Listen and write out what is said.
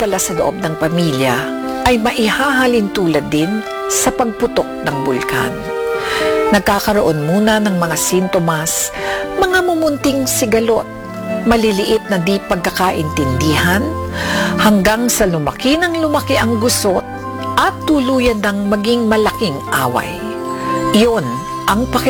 nagdadala sa loob ng pamilya ay maihahalin tulad din sa pagputok ng bulkan. Nagkakaroon muna ng mga sintomas, mga mumunting sigalot, maliliit na di pagkakaintindihan, hanggang sa lumaki ng lumaki ang gusot at tuluyan ng maging malaking away. Iyon ang